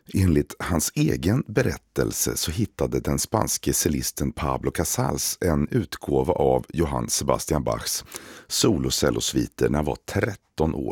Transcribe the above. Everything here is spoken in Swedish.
Enligt hans egen berättelse så hittade den spanske cellisten Pablo Casals en utgåva av Johann Sebastian Bachs solocellosviter när han var 13 år